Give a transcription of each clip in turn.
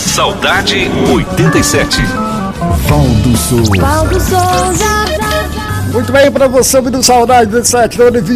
Saudade 87. Valdo Souza. Muito bem, para você, ouvindo Saudade 87,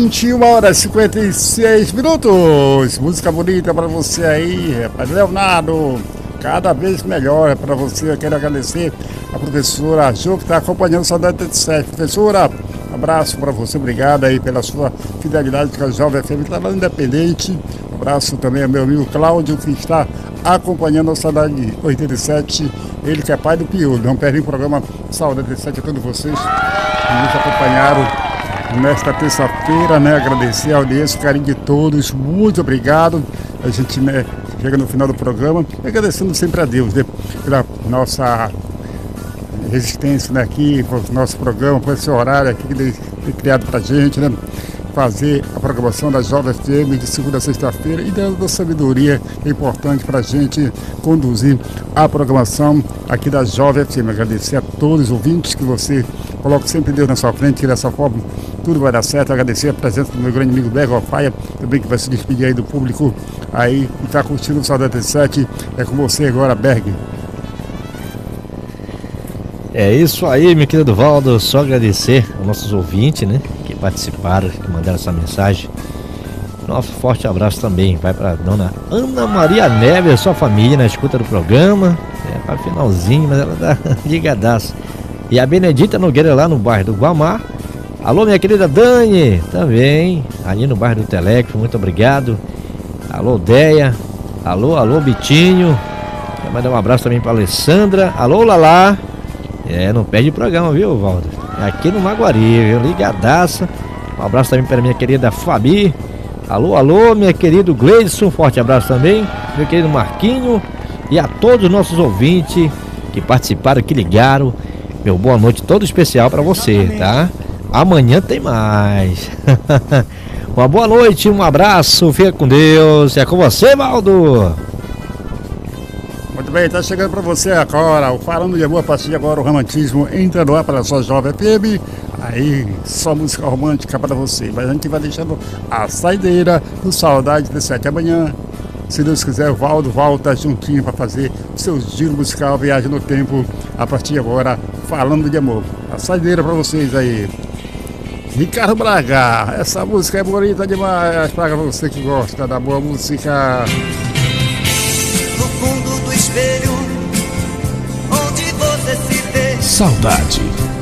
21h56. Música bonita para você aí, rapaz. Leonardo, cada vez melhor é para você. Eu quero agradecer a professora Jo, que está acompanhando Saudade 87. Professora, abraço para você, obrigado aí pela sua fidelidade com a Jovem FM, está lá independente. Abraço também ao meu amigo Cláudio, que está acompanhando a Saudade 87. Ele que é pai do Piolho. Não perde o programa Saudade 87 a todos vocês que nos acompanharam nesta terça-feira, né? Agradecer a audiência, o carinho de todos. Muito obrigado. A gente, né, chega no final do programa agradecendo sempre a Deus, né, pela nossa resistência, né, aqui, por nosso programa, por esse horário aqui que ele criado pra gente, né? Fazer a programação da Jovem FM de segunda a sexta-feira e da sabedoria é importante para a gente conduzir a programação aqui da Jovem FM. Agradecer a todos os ouvintes que você coloca sempre Deus na sua frente, e dessa forma tudo vai dar certo. Agradecer a presença do meu grande amigo Bergo Alfaia, também que vai se despedir aí do público aí e está curtindo o Saudade 87. É com você agora, Berg. É isso aí, meu querido Valdo, só agradecer aos nossos ouvintes, né, que participaram, que mandaram essa mensagem. Nosso forte abraço também vai para dona Ana Maria Neves, sua família na escuta do programa. É para finalzinho, mas ela tá ligadaça. E a Benedita Nogueira lá no bairro do Guamá. Alô, minha querida Dani, também ali no bairro do Teleco, muito obrigado. Alô, Deia. Alô, Bitinho. Quero mandar um abraço também para Alessandra. Alô, Lala. Não perde o programa, viu, Valdo? Aqui no Maguari, viu? Ligadaça. Um abraço também para minha querida Fabi. Alô, minha querida Gleison. Forte abraço também. Meu querido Marquinho. E a todos os nossos ouvintes que participaram, que ligaram. Meu boa noite todo especial para você, tá? Amanhã tem mais. Uma boa noite, um abraço. Fica com Deus. É com você, Valdo. Muito bem, está chegando para você agora o Falando de Amor. A partir de agora o romantismo entra no ar para a sua Jovem FM. Aí, só música romântica para você. Mas a gente vai deixando a saideira do Saudade 87. Amanhã, se Deus quiser, o Valdo volta juntinho para fazer o seu giro musical, Viagem no Tempo. A partir de agora, Falando de Amor. A saideira para vocês aí. Ricardo Braga, essa música é bonita demais. Para você que gosta da boa música. No fundo do espelho, onde você se vê. Saudade